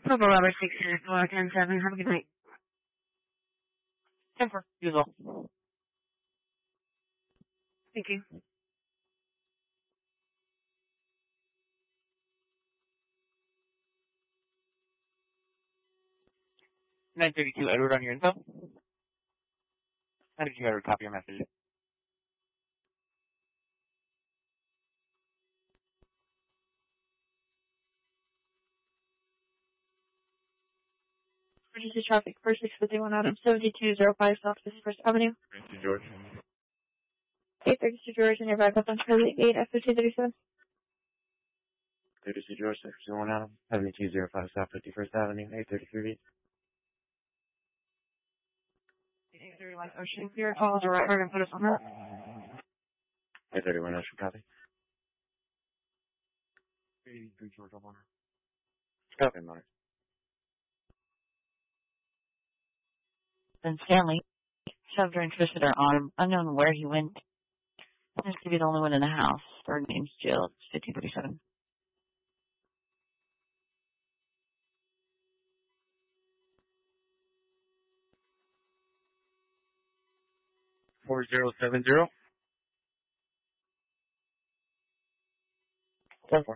Purple Robert 604-10-7. Have a good night. 10-4. You as well. Thank you. (932) Edward on your info. How did you Edward copy your message? Emergency traffic, 4651 Adam, 7205 South 51st Avenue. 32 George. 832 George, and you're back up on Charlie 8 F5237. 32 George, 601 Adam, 7205 South 51st Avenue, 833. 831 Ocean. Your calls are right. We're going to put us on that. 831 Ocean, copy. 83 George, Honor. Copy, Mark. Then Stanley shoved her and twisted her arm. Unknown where he went. Seems to be the only one in the house. Third name's Jill. It's 1537. (4070) 10-4.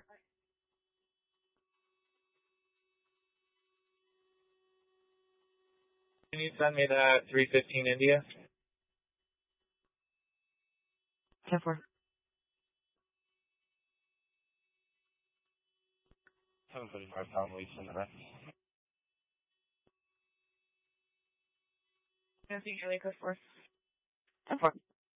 Can you send me that 315 India? 10-4. 735 probably send the rest. Nothing really good for. 10-4.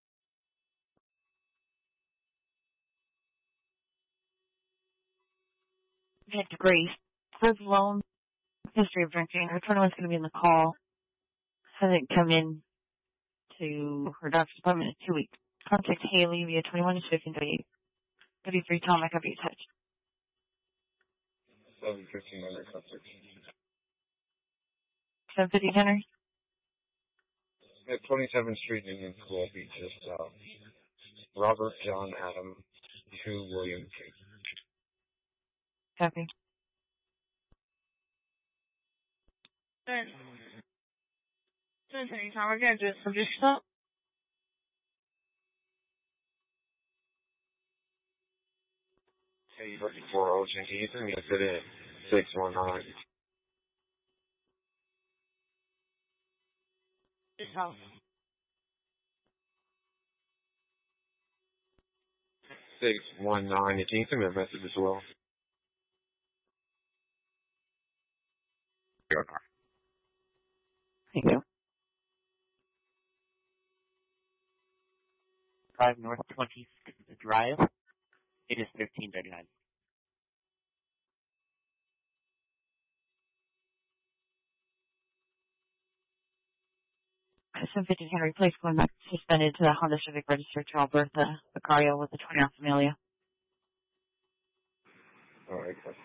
Head to Grace. Live alone. History of drinking. Her 21's going to be in the call. Hasn't come in to her doctor's appointment in 2 weeks. Contact Haley via 21 to 1538. 33 Tom, I copy your touch. 715 under contact. 750 Henry. At 27th Street in Cool Beaches, Robert John Adam to William K. Copy. Anytime we're going to do it. So just stop. Hey, you're looking for Ocean. Can you send me a fit in 619? This house. 619. Can you send me a message as well? Your car. Thank you. 5 North 26th Drive. It is 1539. Some 15 Henry Place going back suspended to the Honda Civic registered to Alberta Vicario with the 20 ounce Amelia. All right, that's